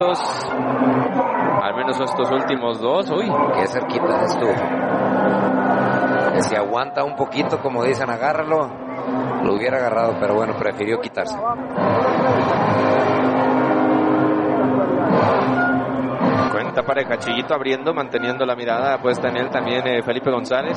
al menos estos últimos dos. Uy, qué cerquita estuvo. Que si aguanta un poquito, como dicen, agárralo, lo hubiera agarrado, pero bueno, prefirió quitarse. Cuenta pareja, Chuyito abriendo, manteniendo la mirada puesta en él también Felipe González.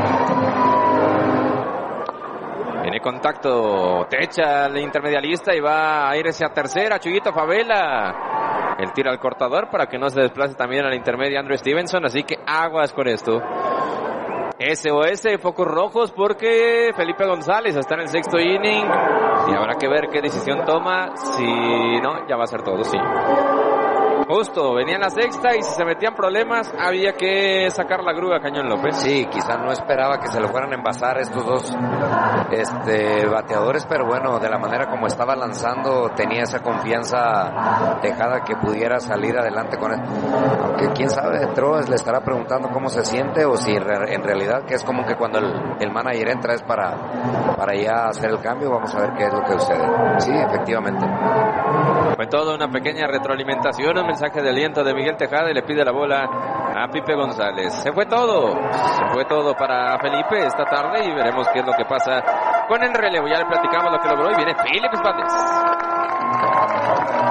Tiene contacto, te echa el intermedialista y va a ir hacia tercera. Chuyito Favela, el tira al cortador para que no se desplace también a la intermedia Andrew Stevenson, así que aguas con esto. SOS, focos rojos, porque Felipe González está en el sexto inning y habrá que ver qué decisión toma. Si no, ya va a ser todo, sí. Justo, venía en la sexta y si se metían problemas había que sacar la grúa Cañón López. Sí, quizás no esperaba que se lo fueran a envasar estos dos bateadores, pero bueno, de la manera como estaba lanzando tenía esa confianza Tejada que pudiera salir adelante con él. Aunque quién sabe, Troes le estará preguntando cómo se siente o si en realidad que es como que cuando el manager entra es para ya hacer el cambio. Vamos a ver qué es lo que sucede. Sí, efectivamente. Fue toda una pequeña retroalimentación, un mensaje de aliento de Miguel Tejada y le pide la bola a Pipe González. Se fue todo para Felipe esta tarde y veremos qué es lo que pasa con el relevo. Ya le platicamos lo que logró y viene Philip Valdez.